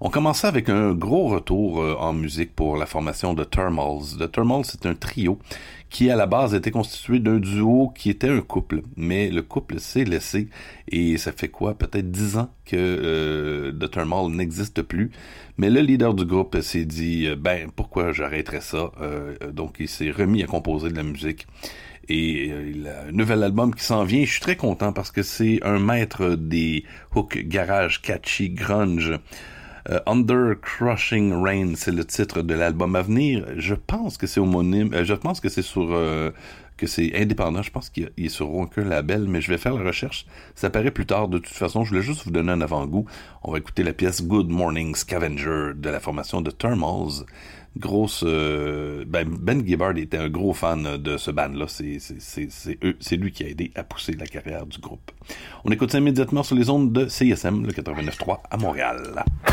On commençait avec un gros retour en musique pour la formation de Thermals. The Thermals, c'est un trio qui, à la base, était constitué d'un duo qui était un couple. Mais le couple s'est laissé et ça fait quoi? Peut-être 10 ans que The Thermals n'existe plus. Mais le leader du groupe s'est dit, pourquoi j'arrêterais ça? Donc, il s'est remis à composer de la musique. Et il a un nouvel album qui s'en vient. Je suis très content parce que c'est un maître des hooks garage catchy grunge. Under Crushing Rain, c'est le titre de l'album à venir. Je pense que c'est homonyme. Je pense que c'est sur que c'est indépendant. Je pense qu'il est sur aucun label, mais je vais faire la recherche. Ça paraît plus tard. De toute façon, je voulais juste vous donner un avant-goût. On va écouter la pièce Good Morning Scavenger de la formation de Thermals. Grosse Ben Gibbard était un gros fan de ce band-là. C'est lui qui a aidé à pousser la carrière du groupe. On écoute ça immédiatement sur les ondes de CISM, le 89.3 à Montréal.